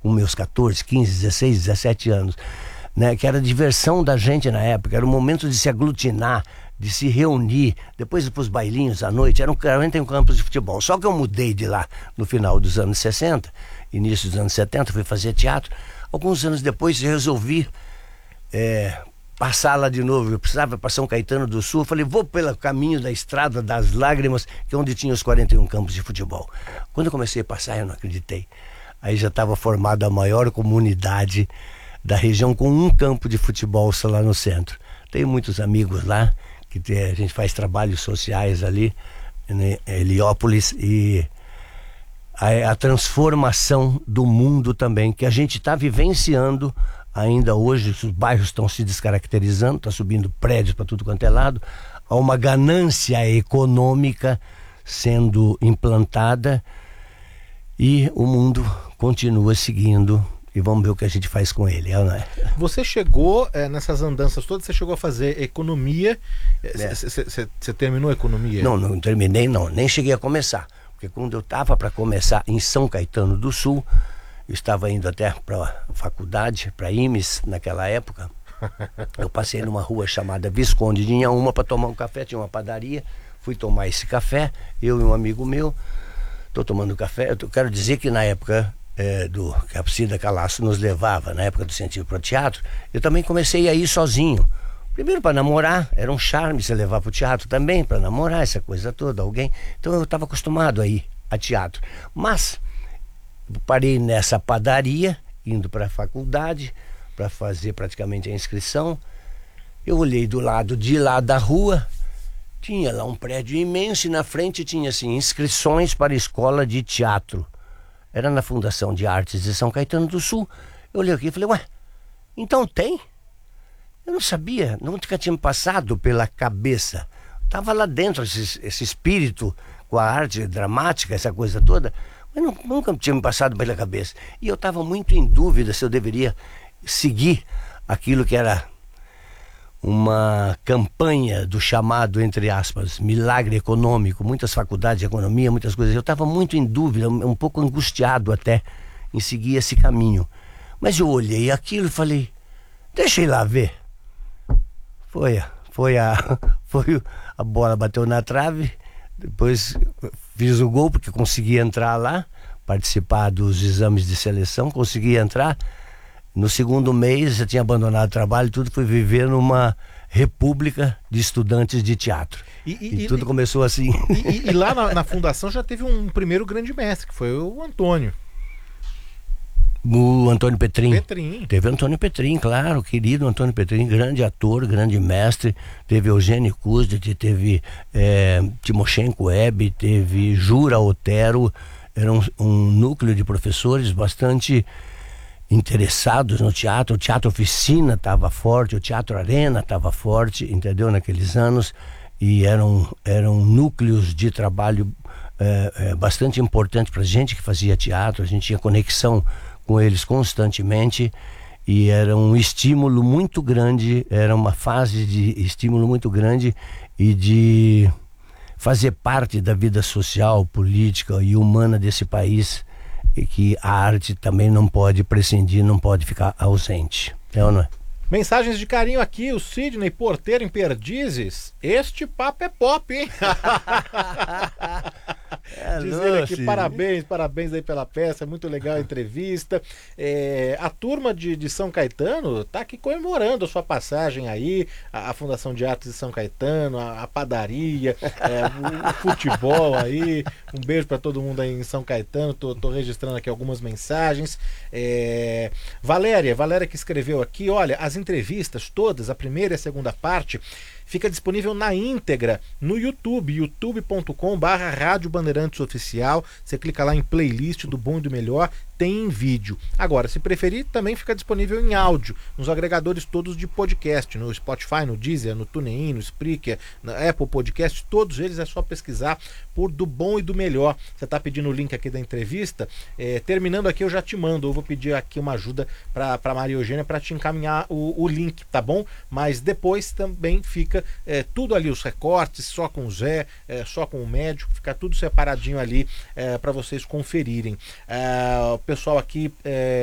com meus 14, 15, 16, 17 anos, né? Que era a diversão da gente na época, era o momento de se aglutinar, de se reunir, depois ir para os bailinhos à noite, eram 41 campos de futebol. Só que eu mudei de lá no final dos anos 60, início dos anos 70, fui fazer teatro. Alguns anos depois eu resolvi passar lá de novo. Eu precisava ir para São Caetano do Sul. Falei, vou pelo caminho da Estrada das Lágrimas, que é onde tinha os 41 campos de futebol. Quando eu comecei a passar, eu não acreditei. Aí já estava formada a maior comunidade da região com um campo de futebol só lá no centro. Tenho muitos amigos lá, que a gente faz trabalhos sociais ali, em Heliópolis, e a transformação do mundo também, que a gente está vivenciando ainda hoje. Os bairros estão se descaracterizando, está subindo prédios para tudo quanto é lado, há uma ganância econômica sendo implantada e o mundo continua seguindo. E vamos ver o que a gente faz com ele, não é? Você chegou, nessas andanças todas, você chegou a fazer economia. Você terminou a economia? Não terminei, não. Nem cheguei a começar. Porque quando eu estava para começar em São Caetano do Sul, eu estava indo até para a faculdade, para IMES, naquela época. Eu passei numa rua chamada Visconde de Inhaúma para tomar um café, tinha uma padaria. Fui tomar esse café, eu e um amigo meu. Estou tomando café. Eu quero dizer que na época... que a Cida Calasso nos levava, na época do Incentivo para o Teatro, eu também comecei a ir sozinho. Primeiro para namorar, era um charme você levar para o teatro também, para namorar, essa coisa toda, alguém. Então eu estava acostumado a ir a teatro. Mas parei nessa padaria, indo para a faculdade, para fazer praticamente a inscrição. Eu olhei do lado de lá da rua, tinha lá um prédio imenso e na frente tinha assim, inscrições para a escola de teatro. Era na Fundação de Artes de São Caetano do Sul. Eu olhei aqui e falei, então tem? Eu não sabia, nunca tinha me passado pela cabeça. Estava lá dentro esse espírito com a arte dramática, essa coisa toda, mas nunca tinha me passado pela cabeça. E eu estava muito em dúvida se eu deveria seguir aquilo que era uma campanha do chamado, entre aspas, milagre econômico, muitas faculdades de economia, muitas coisas. Eu estava muito em dúvida, um pouco angustiado até em seguir esse caminho. Mas eu olhei aquilo e falei, deixa eu ir lá ver. A bola bateu na trave, depois fiz o gol porque consegui entrar lá, participar dos exames de seleção, consegui entrar. No segundo mês, eu tinha abandonado o trabalho, tudo, fui viver numa república de estudantes de teatro. E tudo começou assim. E lá na fundação já teve um primeiro grande mestre, que foi o Antônio. O Antônio Petrin. Teve o Antônio Petrin, claro, querido Antônio Petrin, grande ator, grande mestre. Teve Eugênio Kuzdet, teve Timoshenko Web, teve Jura Otero. Era um núcleo de professores bastante interessados no teatro. O Teatro Oficina estava forte, o Teatro Arena estava forte, entendeu? Naqueles anos, e eram núcleos de trabalho bastante importantes para a gente que fazia teatro. A gente tinha conexão com eles constantemente e era um estímulo muito grande, era uma fase de estímulo muito grande e de fazer parte da vida social, política e humana desse país, e que a arte também não pode prescindir, não pode ficar ausente. É ou não é? Mensagens de carinho aqui, o Sidney Porteiro em Perdizes. Este papo é pop, hein? Diz ele aqui, parabéns aí pela peça, muito legal a entrevista. A turma de São Caetano está aqui comemorando a sua passagem aí, a Fundação de Artes de São Caetano, a padaria, o futebol aí. Um beijo para todo mundo aí em São Caetano. Tô registrando aqui algumas mensagens. Valéria que escreveu aqui, olha, as entrevistas todas, a primeira e a segunda parte, fica disponível na íntegra no YouTube, youtube.com/Rádio Bandeirantes Oficial. Você clica lá em playlist do Bom e do Melhor, tem em vídeo. Agora, se preferir, também fica disponível em áudio, nos agregadores todos de podcast, no Spotify, no Deezer, no TuneIn, no Spreaker, na Apple Podcast, todos eles é só pesquisar por Do Bom e do Melhor. Você está pedindo o link aqui da entrevista, terminando aqui eu já te mando, eu vou pedir aqui uma ajuda para Maria Eugênia para te encaminhar o link, tá bom? Mas depois também fica tudo ali, os recortes, só com o Zé, só com o médico, fica tudo separadinho ali para vocês conferirem. O pessoal aqui